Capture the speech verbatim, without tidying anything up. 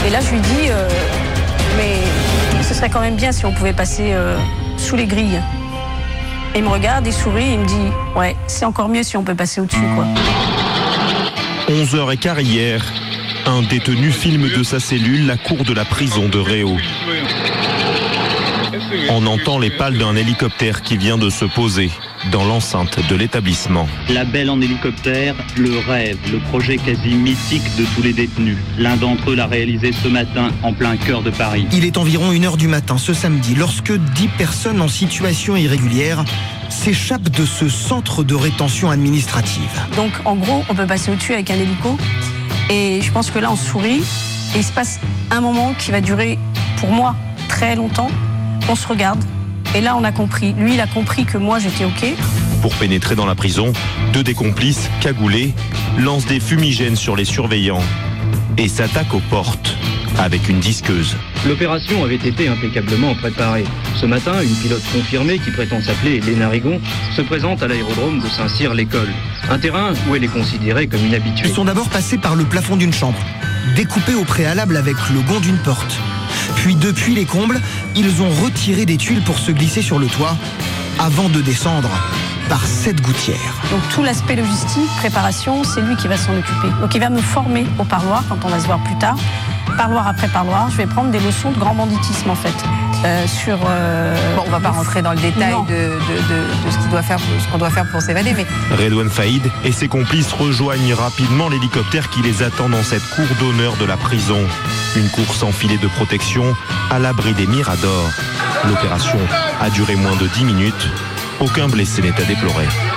Et là, je lui dis, euh, mais ce serait quand même bien si on pouvait passer euh, sous les grilles. Et il me regarde, il sourit, il me dit, ouais, c'est encore mieux si on peut passer au-dessus, quoi. onze heures quinze hier, un détenu filme de sa cellule la cour de la prison de Réau. On entend les pales d'un hélicoptère qui vient de se poser dans l'enceinte de l'établissement. La Belle en hélicoptère, le rêve, le projet quasi mythique de tous les détenus. L'un d'entre eux l'a réalisé ce matin en plein cœur de Paris. Il est environ une heure du matin ce samedi lorsque dix personnes en situation irrégulière s'échappent de ce centre de rétention administrative. Donc en gros, on peut passer au-dessus avec un hélico. Et je pense que là, on sourit. Et il se passe un moment qui va durer, pour moi, très longtemps. On se regarde. Et là, on a compris. Lui, il a compris que moi, j'étais OK. Pour pénétrer dans la prison, deux des complices, cagoulés, lancent des fumigènes sur les surveillants et s'attaquent aux portes avec une disqueuse. L'opération avait été impeccablement préparée. Ce matin, une pilote confirmée qui prétend s'appeler Léna Rigon se présente à l'aérodrome de Saint-Cyr-l'École. Un terrain où elle est considérée comme une habituée. Ils sont d'abord passés par le plafond d'une chambre, découpé au préalable avec le gond d'une porte. Puis depuis les combles, ils ont retiré des tuiles pour se glisser sur le toit avant de descendre par cette gouttière. Donc tout l'aspect logistique, préparation, c'est lui qui va s'en occuper. Donc il va me former au parloir quand on va se voir plus tard. Parloir après parloir, je vais prendre des leçons de grand banditisme en fait. Euh, sur, euh, bon, on va pas rentrer dans le détail de, de, de, de ce qu'il doit faire, ce qu'on doit faire pour s'évader, mais Redouane Faïd et ses complices rejoignent rapidement l'hélicoptère qui les attend dans cette cour d'honneur de la prison. Une cour sans filet de protection, à l'abri des miradors. L'opération a duré moins de dix minutes. Aucun blessé n'est à déplorer.